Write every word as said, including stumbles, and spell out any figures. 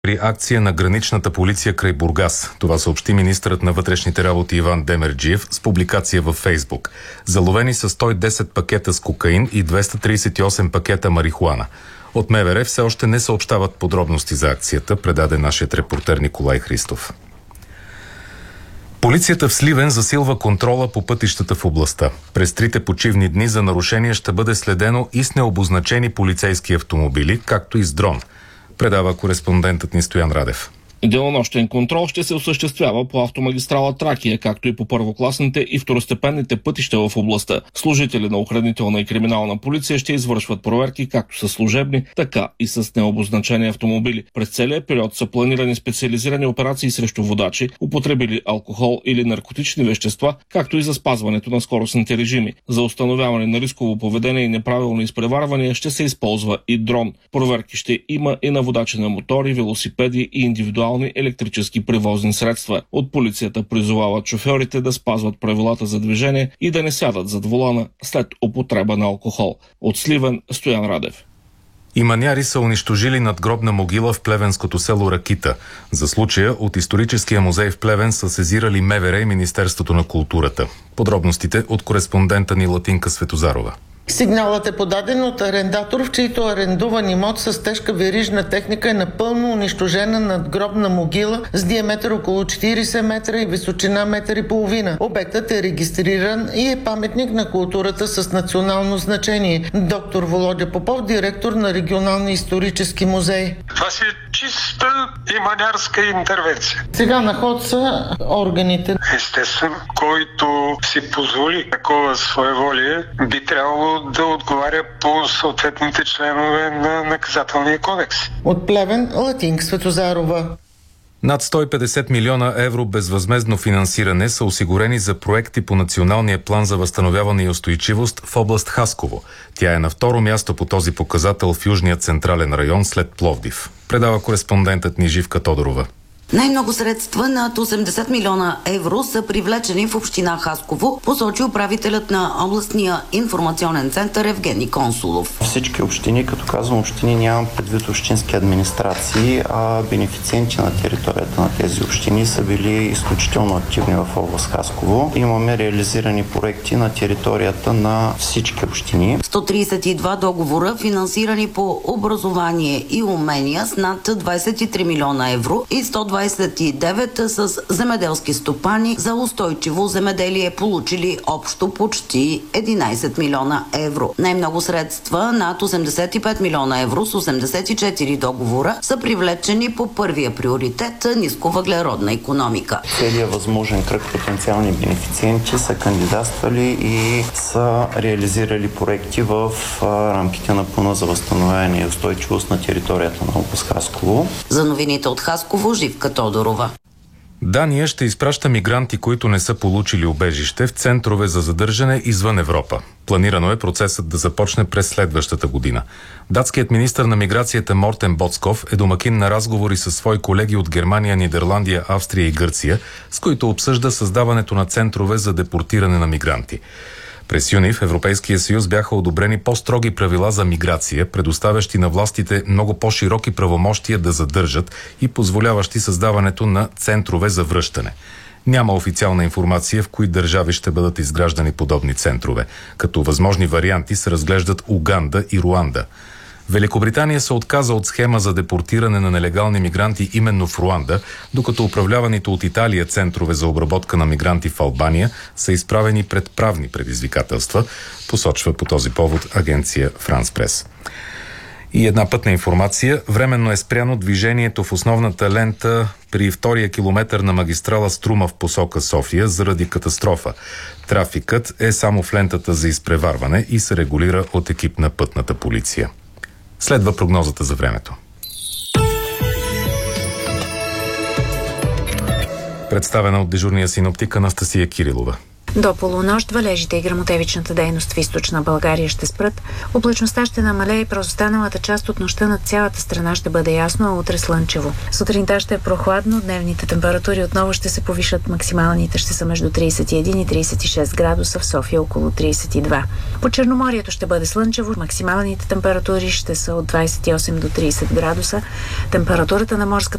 При акция на граничната полиция край Бургас. Това съобщи министърът на вътрешните работи Иван Демерджиев с публикация във Фейсбук. Заловени са сто и десет пакета с кокаин и двеста тридесет и осем пакета марихуана. От МВР все още не съобщават подробности за акцията, предаде нашият репортер Николай Христов. Полицията в Сливен засилва контрола по пътищата в областта. През трите почивни дни за нарушения ще бъде следено и с необозначени полицейски автомобили, както и с дрон. Предава кореспондентът ни Стоян Радев. Денонощен контрол ще се осъществява по автомагистрала Тракия, както и по първокласните и второстепенните пътища в областта. Служители на охранителна и криминална полиция ще извършват проверки както с служебни, така и с необозначени автомобили. През целия период са планирани специализирани операции срещу водачи, употребили алкохол или наркотични вещества, както и за спазването на скоростните режими. За установяване на рисково поведение и неправилно изпреварване ще се използва и дрон. Проверки ще има и на водачи на мотори, велосипеди и индивидуални електрически превозни средства. От полицията призовават шофьорите да спазват правилата за движение и да не сядат зад волана след употреба на алкохол. От Сливен, Стоян Радев. Иманяри са унищожили надгробна могила в плевенското село Ракита. За случая от историческия музей в Плевен са сезирали МВР и Министерството на културата. Подробностите от кореспондента ни Латинка Светозарова. Сигналът е подаден от арендатор, в чийто арендуван имот с тежка верижна техника е напълно унищожена надгробна могила с диаметър около четиридесет метра и височина метър и половина. Обектът е регистриран и е паметник на културата с национално значение. Доктор Володя Попов, директор на Регионалния исторически музей. Това си чиста иманярска интервенция. Сега на ход са органите. Естествено, който си позволи такова своеволие, би трябвало да отговаря по съответните членове на наказателния кодекс. От Плевен, Латинка Светозарова. Над сто и петдесет милиона евро безвъзмездно финансиране са осигурени за проекти по Националния план за възстановяване и устойчивост в област Хасково. Тя е на второ място по този показател в Южния централен район след Пловдив. Предава кореспондентът ни Живка Тодорова. Най-много средства, над осемдесет милиона евро, са привлечени в община Хасково, посочи управителят на областния информационен център Евгений Консулов. Всички общини, като казвам общини, нямам предвид общински администрации, а бенефициенти на територията на тези общини са били изключително активни в област Хасково. Имаме реализирани проекти на територията на всички общини. сто тридесет и два договора, финансирани по образование и умения с над двадесет и три милиона евро и сто двадесет и девет с земеделски стопани за устойчиво земеделие, получили общо почти единадесет милиона евро. Най-много средства, над осемдесет и пет милиона евро с осемдесет и четири договора, са привлечени по първия приоритет – нисковъглеродна икономика. Целият възможен кръг потенциални бенефициенти са кандидатствали и са реализирали проекти в рамките на плана за възстановяване и устойчивост на територията на област Хасково. За новините от Хасково, Живка Тодорова. Дания ще изпраща мигранти, които не са получили убежище, в центрове за задържане извън Европа. Планирано е процесът да започне през следващата година. Датският министър на миграцията Мортен Боцков е домакин на разговори със свои колеги от Германия, Нидерландия, Австрия и Гърция, с които обсъжда създаването на центрове за депортиране на мигранти. През юни в Европейския съюз бяха одобрени по-строги правила за миграция, предоставящи на властите много по-широки правомощия да задържат и позволяващи създаването на центрове за връщане. Няма официална информация в кои държави ще бъдат изграждани подобни центрове. Като възможни варианти се разглеждат Уганда и Руанда. Великобритания се отказа от схема за депортиране на нелегални мигранти именно в Руанда, докато управляваните от Италия центрове за обработка на мигранти в Албания са изправени пред правни предизвикателства, посочва по този повод агенция Франс Прес. И една пътна информация. Временно е спряно движението в основната лента при втория километър на магистрала Струма в посока София заради катастрофа. Трафикът е само в лентата за изпреварване и се регулира от екип на пътната полиция. Следва прогнозата за времето. Представена от дежурния синоптик Анастасия Кирилова. До полунощ валежите и гръмотевичната дейност в източна България ще спрат. Облачността ще намалее и през останалата част от нощта над цялата страна ще бъде ясно, а утре слънчево. Сутринта ще е прохладно, дневните температури отново ще се повишат, максималните ще са между трийсет и един и трийсет и шест градуса, в София около трийсет и два. По Черноморието ще бъде слънчево, максималните температури ще са от двайсет и осем до трийсет градуса. Температурата на морската